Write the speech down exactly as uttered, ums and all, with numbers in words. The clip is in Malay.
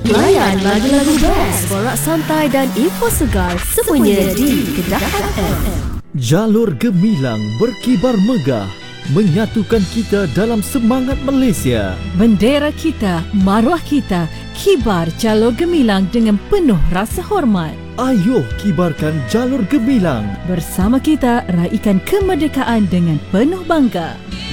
Layan lagu-lagu best, borak santai dan info segar semuanya di Kedah F M. Jalur Gemilang berkibar megah, menyatukan kita dalam semangat Malaysia. Bendera kita, maruah kita, kibar Jalur Gemilang dengan penuh rasa hormat. Ayuh kibarkan Jalur Gemilang. Bersama kita raikan kemerdekaan dengan penuh bangga.